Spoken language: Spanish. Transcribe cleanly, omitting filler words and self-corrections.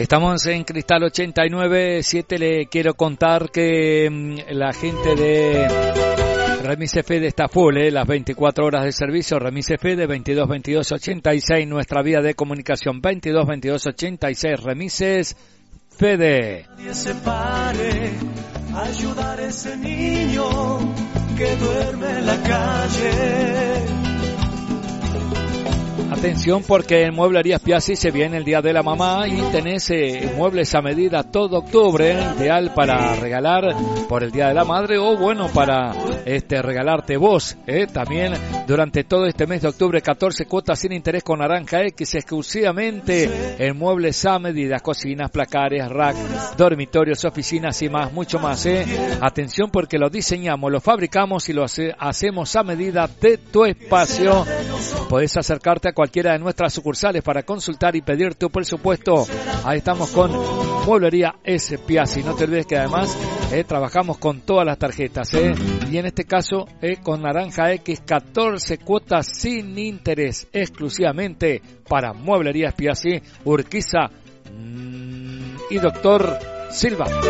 Estamos en Cristal 89.7. Le quiero contar que la gente de Remise Fede está full, las 24 horas de servicio. Remise Fede 22 22 86, nuestra vía de comunicación 22 22 86. Remises Fede. Nadie se pare a ayudar a ese niño que duerme en la calle. Atención, porque en Mueblerías Piazzi se viene el Día de la Mamá y tenés muebles a medida todo octubre, ideal para regalar por el Día de la Madre o bueno, para regalarte vos, también durante todo este mes de octubre. 14 cuotas sin interés con Naranja X, exclusivamente en muebles a medida, cocinas, placares, rack, dormitorios, oficinas y más, mucho más, Atención, porque lo diseñamos, lo fabricamos y lo hacemos a medida de tu espacio. Podés acercarte a cualquiera de nuestras sucursales para consultar y pedir tu presupuesto. Ahí estamos con Mueblería S. Piazzi. No te olvides que además trabajamos con todas las tarjetas, y en este caso con Naranja X, 14 cuotas sin interés, exclusivamente para Mueblerías Piazzi, Urquiza y Doctor Silva.